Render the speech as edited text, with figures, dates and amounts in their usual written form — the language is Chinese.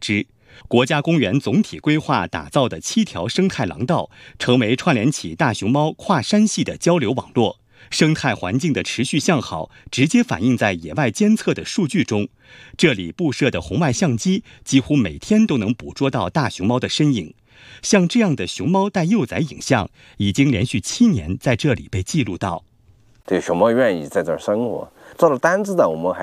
施。国家公园总体规划打造的7条生态廊道，成为串联起大熊猫跨山系的交流网络。生态环境的持续向好，直接反映在野外监测的数据中。这里布设的红外相机几乎每天都能捕捉到大熊猫的身影。像这样的熊猫带幼崽影像，已经连续7年在这里被记录到。 对，熊猫愿意在这儿生活。做了单只的，我们还